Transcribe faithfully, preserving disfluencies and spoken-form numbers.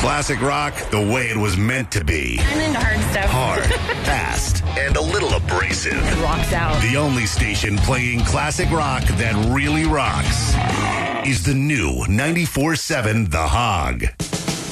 Classic rock the way it was meant to be. I'm into hard stuff. Hard, fast, and a little abrasive. It rocks out. The only station playing classic rock that really rocks is the new ninety-four seven The Hog.